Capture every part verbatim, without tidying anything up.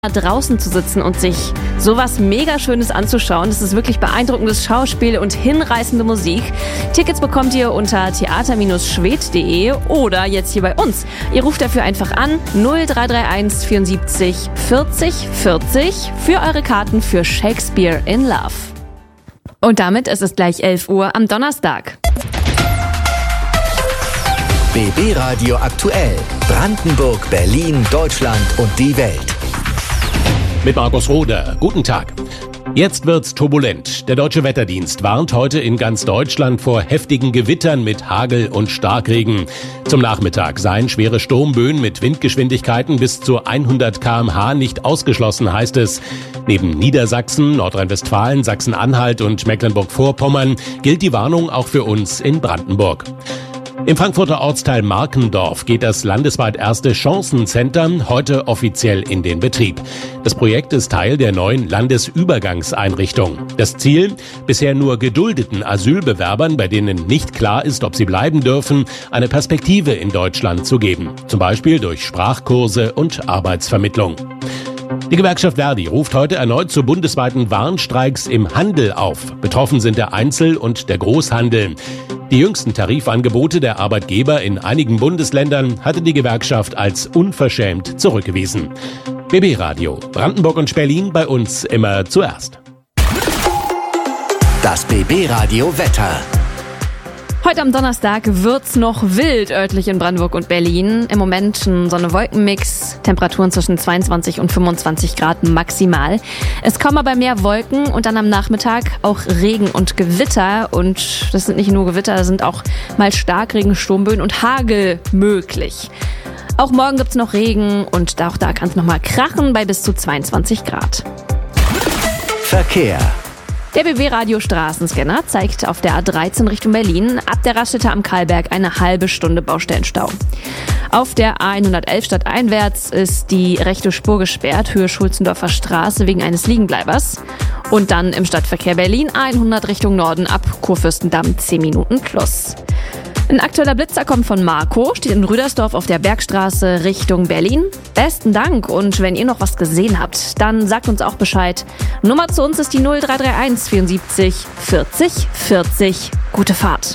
draußen zu sitzen und sich sowas mega Schönes anzuschauen. Das ist wirklich beeindruckendes Schauspiel und hinreißende Musik. Tickets bekommt ihr unter theater schwed punkt de oder jetzt hier bei uns. Ihr ruft dafür einfach an null drei drei eins vierundsiebzig vierzig vierzig für eure Karten für Shakespeare in Love. Und damit ist es gleich elf Uhr am Donnerstag. B B Radio aktuell. Brandenburg, Berlin, Deutschland und die Welt. Mit Markus Roder. Guten Tag. Jetzt wird's turbulent. Der Deutsche Wetterdienst warnt heute in ganz Deutschland vor heftigen Gewittern mit Hagel und Starkregen. Zum Nachmittag seien schwere Sturmböen mit Windgeschwindigkeiten bis zu hundert Kilometer pro Stunde nicht ausgeschlossen, heißt es. Neben Niedersachsen, Nordrhein-Westfalen, Sachsen-Anhalt und Mecklenburg-Vorpommern gilt die Warnung auch für uns in Brandenburg. Im Frankfurter Ortsteil Markendorf geht das landesweit erste Chancencenter heute offiziell in den Betrieb. Das Projekt ist Teil der neuen Landesübergangseinrichtung. Das Ziel? Bisher nur geduldeten Asylbewerbern, bei denen nicht klar ist, ob sie bleiben dürfen, eine Perspektive in Deutschland zu geben. Zum Beispiel durch Sprachkurse und Arbeitsvermittlung. Die Gewerkschaft Verdi ruft heute erneut zu bundesweiten Warnstreiks im Handel auf. Betroffen sind der Einzel- und der Großhandel. Die jüngsten Tarifangebote der Arbeitgeber in einigen Bundesländern hatte die Gewerkschaft als unverschämt zurückgewiesen. B B Radio, Brandenburg und Berlin, bei uns immer zuerst. Das B B Radio Wetter. Heute am Donnerstag wird's noch wild örtlich in Brandenburg und Berlin. Im Moment ein Sonne-Wolken-Mix, Temperaturen zwischen zweiundzwanzig und fünfundzwanzig Grad maximal. Es kommen aber mehr Wolken und dann am Nachmittag auch Regen und Gewitter. Und das sind nicht nur Gewitter, da sind auch mal Starkregen, Sturmböen und Hagel möglich. Auch morgen gibt's noch Regen und auch da kann's noch mal krachen bei bis zu zweiundzwanzig Grad. Verkehr. Der B B-Radio Straßenscanner zeigt auf der A dreizehn Richtung Berlin ab der Raststätte am Karlberg eine halbe Stunde Baustellenstau. Auf der A hundertelf stadteinwärts ist die rechte Spur gesperrt, Höhe Schulzendorfer Straße wegen eines Liegenbleibers. Und dann im Stadtverkehr Berlin A hundert Richtung Norden ab Kurfürstendamm zehn Minuten plus. Ein aktueller Blitzer kommt von Marco, steht in Rüdersdorf auf der Bergstraße Richtung Berlin. Besten Dank und wenn ihr noch was gesehen habt, dann sagt uns auch Bescheid. Nummer zu uns ist die null drei drei eins vierundsiebzig vierzig vierzig. Gute Fahrt.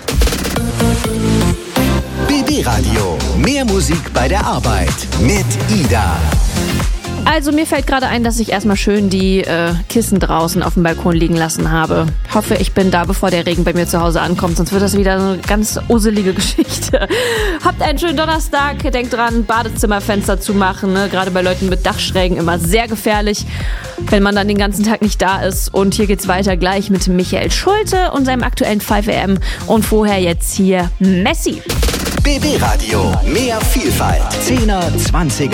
B B Radio, mehr Musik bei der Arbeit mit Ida. Also mir fällt gerade ein, dass ich erstmal schön die äh, Kissen draußen auf dem Balkon liegen lassen habe. Hoffe, ich bin da, bevor der Regen bei mir zu Hause ankommt, sonst wird das wieder so eine ganz uselige Geschichte. Habt einen schönen Donnerstag, denkt dran, Badezimmerfenster zu machen, ne? Gerade bei Leuten mit Dachschrägen immer sehr gefährlich, wenn man dann den ganzen Tag nicht da ist. Und hier geht's weiter gleich mit Michael Schulte und seinem aktuellen fünf A M und vorher jetzt hier Messi. B B Radio, mehr Vielfalt, zehner, zwanziger